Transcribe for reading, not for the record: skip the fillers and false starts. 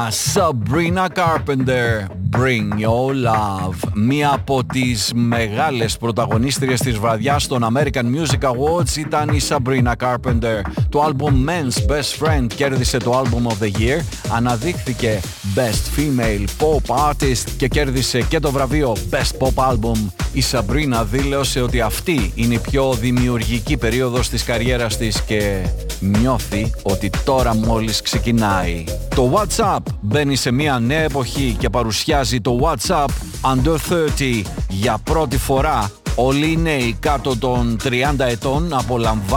Sabrina Carpenter, Bring Your Love. Μία από τις μεγάλες πρωταγωνίστριες της βραδιάς των American Music Awards ήταν η Sabrina Carpenter. Το άλμπουμ Men's Best Friend κέρδισε το Album of the Year, αναδείχθηκε Best Female Pop Artist και κέρδισε και το βραβείο Best Pop Album. Η Sabrina δήλωσε ότι αυτή είναι η πιο δημιουργική περίοδος της καριέρας της και νιώθει ότι τώρα μόλις ξεκινάει. Το WhatsApp μπαίνει σε μια νέα εποχή και παρουσιάζει το WhatsApp Under 30. Για πρώτη φορά όλοι οι νέοι κάτω των 30 ετών απολαμβάνουν